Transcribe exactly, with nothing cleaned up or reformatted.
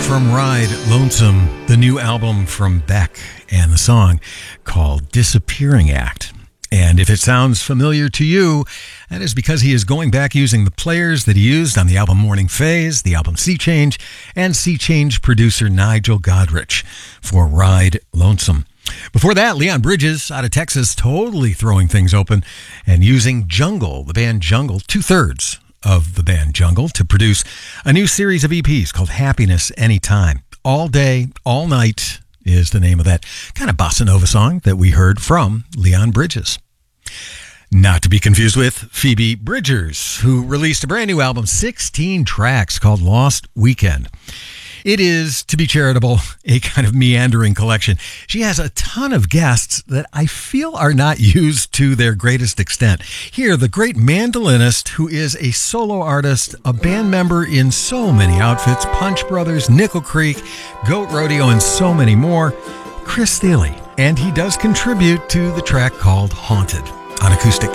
from Ride Lonesome, the new album from Beck, and the song called Disappearing Act. And if it sounds familiar to you, that is because he is going back using the players that he used on the album Morning Phase, the album Sea Change, and Sea Change producer Nigel Godrich for Ride Lonesome. Before that, Leon Bridges out of Texas, totally throwing things open and using Jungle, the band Jungle, two-thirds of the band Jungle, to produce a new series of E Ps called Happiness Anytime. All Day, All Night is the name of that kind of bossa nova song that we heard from Leon Bridges. Not to be confused with Phoebe Bridgers, who released a brand new album, sixteen tracks, called Lost Weekend. It is, to be charitable, a kind of meandering collection. She has a ton of guests that I feel are not used to their greatest extent. Here, the great mandolinist who is a solo artist, a band member in so many outfits, Punch Brothers, Nickel Creek, Goat Rodeo, and so many more, Chris Thile. And he does contribute to the track called Haunted on acoustic.